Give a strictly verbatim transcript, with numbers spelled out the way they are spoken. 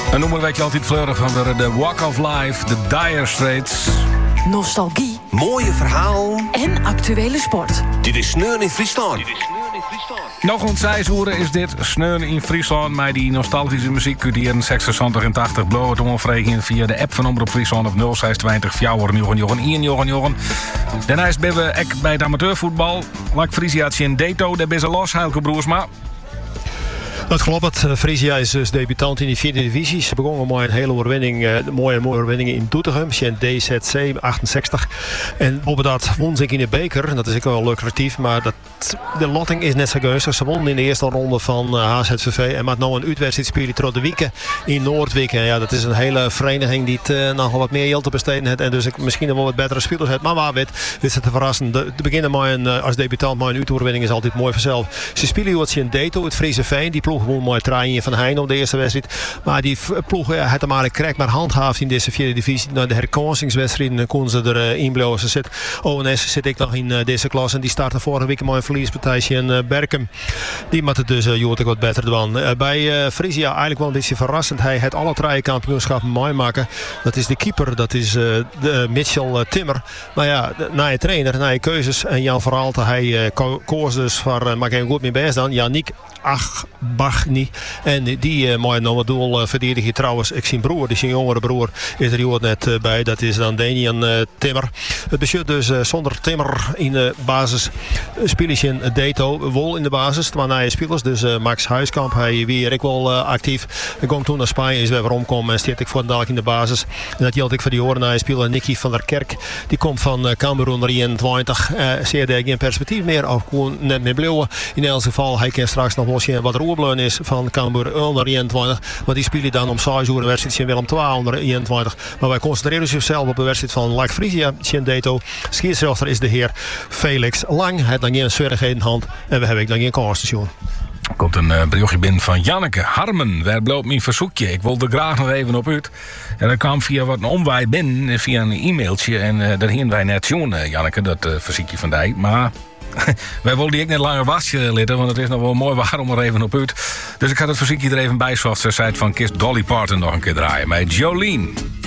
Een nummer weet je altijd fleurig van de, de Walk of Life, de Dire Straits. Nostalgie. Mooie verhaal. En actuele sport. Dit is Sneun in Friesland. Nog rond zes uur is dit Sneun in Friesland. Met die nostalgische muziek kunt je in zesenzestig en tachtig blauw het omvregen via de app van Omroep Friesland op nul zes twintig vier Jochen Jochen één Jochen Jochen. Daarnaast ben we ook bij het amateurvoetbal. Like Friesia in Deto, daar ben ze los, Heilke Broersma. Het klopt. Friesia is dus debutant in de vierde divisie. Ze begonnen met een hele overwinning, uh, mooie, mooie overwinningen in Doetinchem. In D Z C achtenzestig. En op dat won ze in de beker. En dat is ook wel lucratief. Maar dat, de lotting is net zo gunstig. Ze wonnen in de eerste ronde van uh, H Z V V. En maakt nu een uitwedstrijd spelen tegen de Wieken in Noordwijk. En ja, dat is een hele vereniging die het uh, nogal wat meer geld te besteden heeft. En dus ik misschien nog wel wat betere spelers heeft. Maar waar weet, dit is te verrassen. De, de beginnen met een, uh, als debutant met een uitoverwinning is altijd mooi vanzelf. Ze spelen wat ze in Deto, het Friese Veen. Die ploeg gewoon mooi traaien van Heijn op de eerste wedstrijd. Maar die ploeg uh, had hem maar krijgt maar handhaafd in deze vierde divisie. Na de herkansingswedstrijden konden ze er uh, inblijven. Ze zit, O N S zit ik nog in uh, deze klas. En die startte vorige week met een verliespartij in uh, Berkem. Die moet het dus uh, jood wat beter doen. Uh, bij uh, Friesia eigenlijk wel een beetje verrassend. Hij het alle drie kampioenschappen mooi maken. Dat is de keeper. Dat is uh, de Mitchell uh, Timmer. Maar ja, na je trainer, na je keuzes. En Jan Verhaalte, hij uh, ko- koos dus voor, uh, maak even goed mee best dan. Yannick Achbachny. En die uh, mooi nog wat doel uh, verdedig je trouwens. Ik zie broer, die zijn jongere broer is er hier net uh, bij. Dat is dan Daniel uh, Timmer. Het bestuurt dus uh, zonder Timmer in de basis. Spelers in Deto, Wol in de basis. Maar na je spelers, dus uh, Max Huiskamp, hij weer ik wel uh, actief. Hij komt toen naar Spanje, is weer weer omkomen en steert ik voor dadelijk in de basis. En dat geldt ik voor die horen na je speler Nicky van der Kerk. Die komt van uh, Cameroen eenentwintig. Uh, Zeer daar geen perspectief meer, of gewoon net meer blauwe. In elk geval, hij kan straks nog wel zien wat er oerbleun is van Cameroen onder eenentwintig. Want die spelen dan om zes uur een wedstrijd in Willem twee onder eenentwintig. Maar wij concentreren onszelf op de wedstrijd van Lak Friesia in Deto. Scheidsrechter is de heer Felix Lang. Hij heeft dan geen zwerigheden in hand. En we hebben dan geen kansstation. Er komt een uh, berichtje binnen van Janneke Harmen. Waar bloot mijn verzoekje? Ik wilde graag nog even op uit. En dat kwam via wat een omwaai binnen, via een e-mailtje. En uh, daar hingen wij net zo'n, uh, Janneke, dat uh, verzoekje van die. Maar wij wilden die ook net langer wasje litten, want het is nog wel mooi waarom er even op uit. Dus ik had het verzoekje er even bij, zoals ze zei van Kiss Dolly Parton nog een keer draaien. Met Jolene.